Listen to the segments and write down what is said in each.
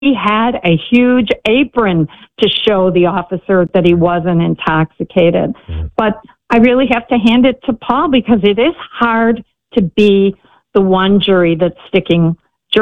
had a huge apron to show the officer that he wasn't intoxicated. But I really have to hand it to Paul, because it is hard to be the one juror that's sticking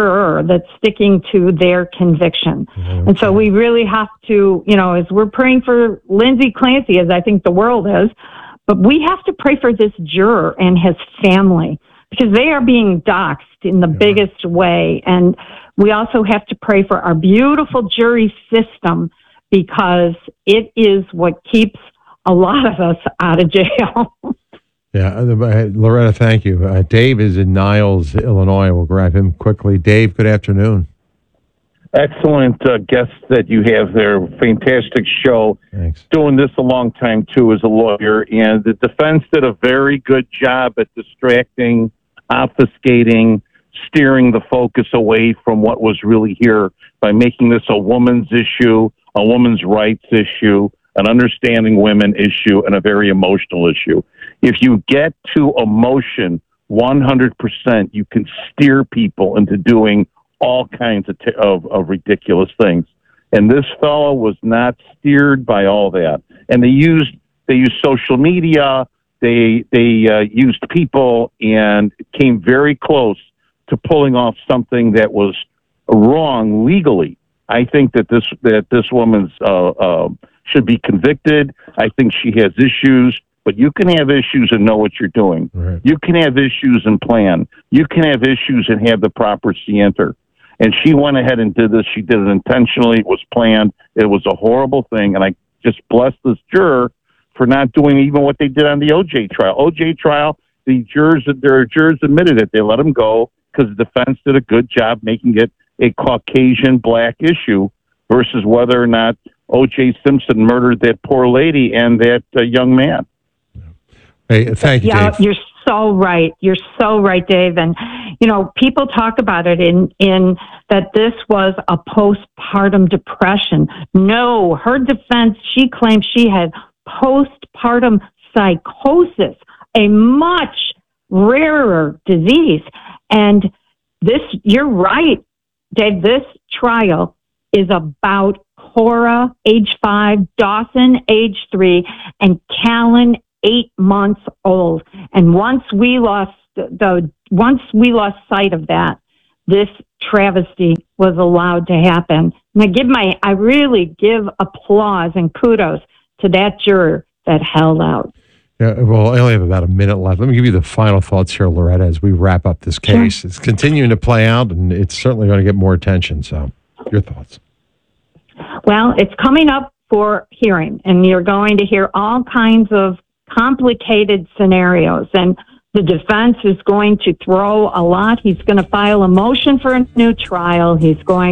to their conviction. And so we really have to, as we're praying for Lindsay Clancy, as I think the world is, but we have to pray for this juror and his family, because they are being doxxed in the biggest way. And we also have to pray for our beautiful jury system, because it is what keeps a lot of us out of jail. Yeah, Loretta, thank you. Dave is in Niles, Illinois. We'll grab him quickly. Dave, good afternoon. Excellent guests that you have there. Fantastic show. Thanks. Doing this a long time, too, as a lawyer. And the defense did a very good job at distracting, obfuscating, steering the focus away from what was really here by making this a woman's issue, a woman's rights issue, an understanding women issue, and a very emotional issue. If you get to emotion 100%, you can steer people into doing all kinds of ridiculous things. And this fellow was not steered by all that. And they used social media, they used people, and came very close to pulling off something that was wrong legally. I think that this woman should be convicted. I think she has issues, but you can have issues and know what you're doing. Right. You can have issues and plan. You can have issues and have the proper scienter. And she went ahead and did this. She did it intentionally. It was planned. It was a horrible thing. And I just bless this juror for not doing even what they did on the O.J. trial. O.J. trial, their jurors admitted it. They let him go because the defense did a good job making it a Caucasian black issue versus whether or not O.J. Simpson murdered that poor lady and that young man. Hey, thank you, Dave. You're so right. You're so right, Dave. And, people talk about it in that this was a postpartum depression. No, her defense, she claims she had postpartum psychosis, a much rarer disease. And you're right, Dave, this trial is about Cora, age 5, Dawson, age 3, and Callan, 8 months old. And once we lost sight of that, this travesty was allowed to happen. And I really give applause and kudos to that juror that held out. Yeah, well, I only have about a minute left. Let me give you the final thoughts here, Loretta, as we wrap up this case. Sure. It's continuing to play out, and it's certainly going to get more attention. So, your thoughts? Well, it's coming up for hearing, and you're going to hear all kinds of complicated scenarios. And the defense is going to throw a lot. He's going to file a motion for a new trial. He's going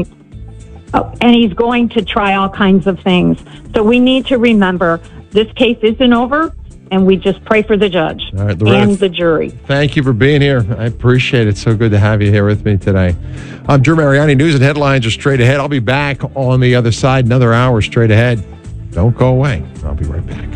to try all kinds of things. So we need to remember this case isn't over, and we just pray for the judge and the jury. Thank you for being here. I appreciate it. So good to have you here with me today. I'm Drew Mariani. News and headlines are straight ahead. I'll be back on the other side, another hour straight ahead. Don't go away. I'll be right back.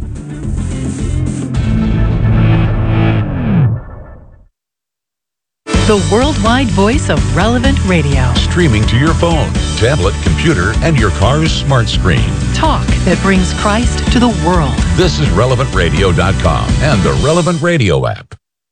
The worldwide voice of Relevant Radio. Streaming to your phone, tablet, computer, and your car's smart screen. Talk that brings Christ to the world. This is RelevantRadio.com and the Relevant Radio app.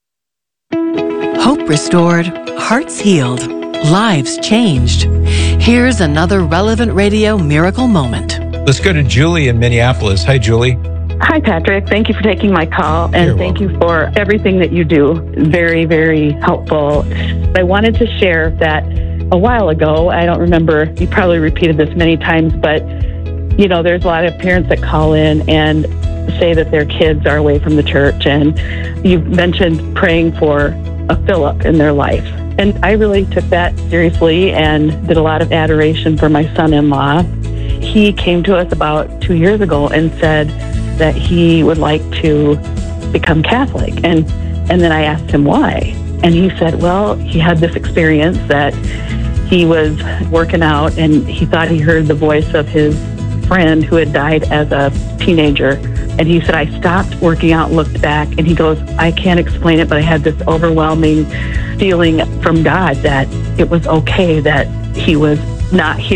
Hope restored, hearts healed, lives changed. Here's another Relevant Radio miracle moment. Let's go to Julie in Minneapolis. Hi, Julie. Hi, Patrick. Thank you for taking my call, and thank you for everything that you do. Very, very helpful. I wanted to share that a while ago, I don't remember, you probably repeated this many times, but, there's a lot of parents that call in and say that their kids are away from the church, and you've mentioned praying for a Philip in their life. And I really took that seriously and did a lot of adoration for my son-in-law. He came to us about 2 years ago and said that he would like to become Catholic. And then I asked him why. And he said, well, he had this experience that he was working out and he thought he heard the voice of his friend who had died as a teenager. And he said, I stopped working out, looked back, and he goes, I can't explain it, but I had this overwhelming feeling from God that it was okay that he was not